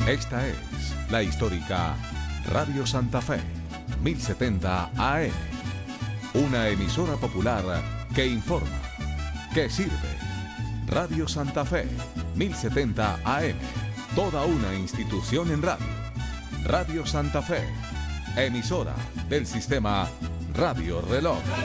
Esta es la histórica Radio Santa Fe, 1070 AM. Una emisora popular que informa, que sirve. Radio Santa Fe, 1070 AM. Toda una institución en radio. Radio Santa Fe, emisora del sistema Radio Reloj.